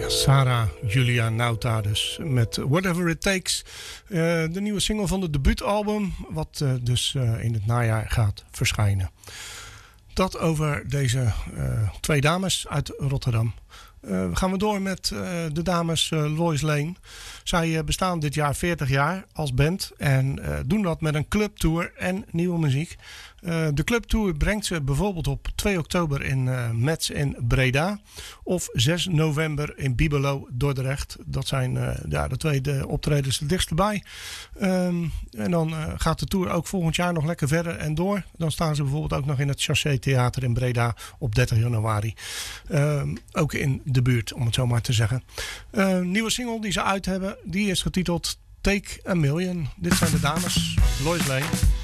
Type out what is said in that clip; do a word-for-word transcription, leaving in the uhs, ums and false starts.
Sarah Julia Nauta dus met Whatever It Takes. Uh, de nieuwe single van het debuutalbum wat uh, dus uh, in het najaar gaat verschijnen. Dat over deze uh, twee dames uit Rotterdam. Uh, gaan we door met uh, de dames uh, Lois Lane. Zij uh, bestaan dit jaar veertig jaar als band en uh, doen dat met een clubtour en nieuwe muziek. Uh, de clubtour brengt ze bijvoorbeeld op twee oktober in uh, Metz in Breda of zes november in Bibelo Dordrecht. Dat zijn uh, ja, de twee de optredens het dichtst bij. Um, en dan uh, gaat de tour ook volgend jaar nog lekker verder en door. Dan staan ze bijvoorbeeld ook nog in het Chassé Theater in Breda op dertig januari. Um, ook in de buurt, om het zo maar te zeggen. Uh, nieuwe single die ze uit hebben, die is getiteld Take a Million. Dit zijn de dames, Lois Lane.